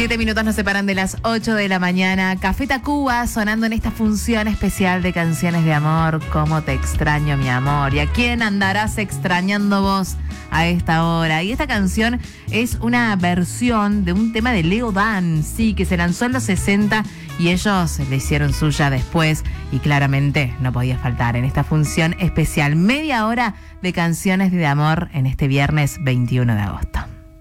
7 minutos nos separan de las 8 de la mañana. Café Tacuba sonando en esta función especial de canciones de amor. Cómo te extraño, mi amor. ¿Y a quién andarás extrañando vos a esta hora? Y esta canción es una versión de un tema de Leo Dan, sí, que se lanzó en los 60 y ellos le hicieron suya después. Y claramente no podía faltar en esta función especial. Media hora de canciones de amor en este viernes 21 de agosto.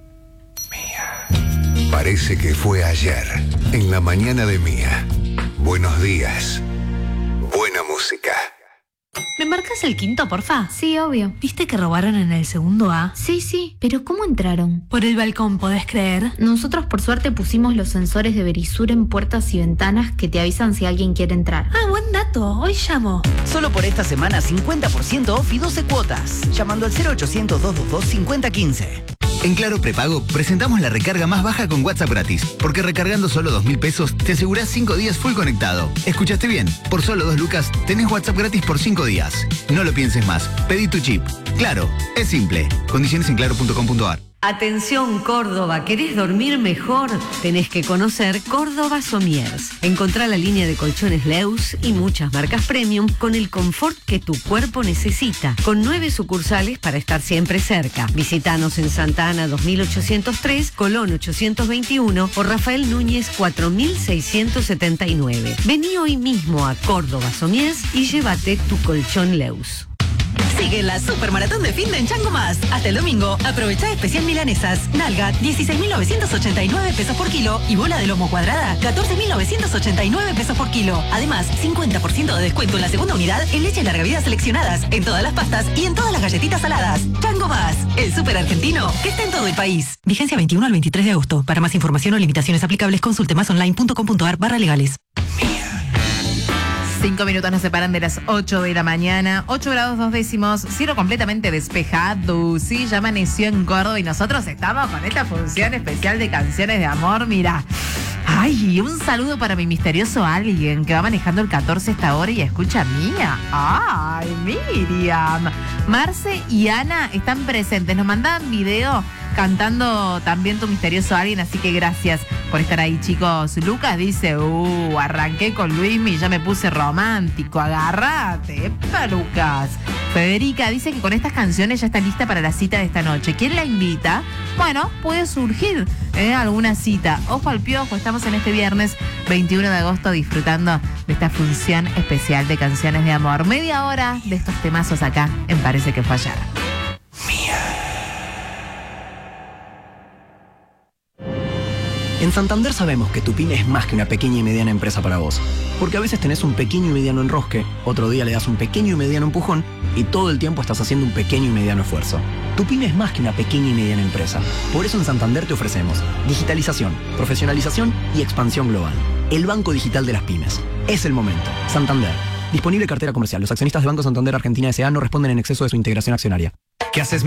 Parece que fue ayer, en la mañana de Mía. Buenos días. Buena música. ¿Me marcas el quinto, porfa? Sí, obvio. ¿Viste que robaron en el segundo A? Sí, pero ¿cómo entraron? Por el balcón, ¿podés creer? Nosotros por suerte pusimos los sensores de Verisur en puertas y ventanas que te avisan si alguien quiere entrar. Ah, buen dato. Hoy llamo. Solo por esta semana 50% off y 12 cuotas. Llamando al 0800-222-5015. En Claro Prepago presentamos la recarga más baja con WhatsApp gratis, porque recargando solo 2.000 pesos te asegurás 5 días full conectado. ¿Escuchaste bien? Por solo 2 lucas tenés WhatsApp gratis por 5 días. No lo pienses más. Pedí tu chip. Claro, es simple. Condiciones en claro.com.ar. Atención Córdoba, ¿querés dormir mejor? Tenés que conocer Córdoba Somiers. Encontrá la línea de colchones Leus y muchas marcas premium con el confort que tu cuerpo necesita. Con 9 sucursales para estar siempre cerca. Visítanos en Santa Ana 2803, Colón 821 o Rafael Núñez 4679. Vení hoy mismo a Córdoba Somiers y llévate tu colchón Leus. Sigue la Supermaratón de fin de en Chango Más. Hasta el domingo, aprovecha especial milanesas. Nalga, 16.989 pesos por kilo. Y bola de lomo cuadrada, 14.989 pesos por kilo. Además, 50% de descuento en la segunda unidad en leche larga vida seleccionadas, en todas las pastas y en todas las galletitas saladas. Chango Más, el súper argentino que está en todo el país. Vigencia 21 al 23 de agosto. Para más información o limitaciones aplicables, consulte masonline.com.ar/legales. 5 minutos nos separan de las 8 de la mañana, 8 grados 2 décimos, cielo completamente despejado, sí, ya amaneció en Córdoba y nosotros estamos con esta función especial de canciones de amor, mira. Ay, un saludo para mi misterioso alguien que va manejando el 14 a esta hora y escucha Mía. Ay, Miriam. Marce y Ana están presentes, nos mandaban video cantando también tu misterioso alguien, así que gracias por estar ahí, chicos. Lucas dice, arranqué con Luismi y ya me puse romántico, agárrate. Epa, Lucas. Federica dice que con estas canciones ya está lista para la cita de esta noche. ¿Quién la invita? Bueno, puede surgir alguna cita. Ojo al piojo, estamos en este viernes 21 de agosto disfrutando de esta función especial de canciones de amor. Media hora de estos temazos acá en Parece que fue ayer. En Santander sabemos que tu pyme es más que una pequeña y mediana empresa para vos. Porque a veces tenés un pequeño y mediano enrosque, otro día le das un pequeño y mediano empujón y todo el tiempo estás haciendo un pequeño y mediano esfuerzo. Tu pyme es más que una pequeña y mediana empresa. Por eso en Santander te ofrecemos digitalización, profesionalización y expansión global. El banco digital de las pymes. Es el momento. Santander. Disponible cartera comercial. Los accionistas de Banco Santander Argentina S.A. no responden en exceso de su integración accionaria. ¿Qué haces?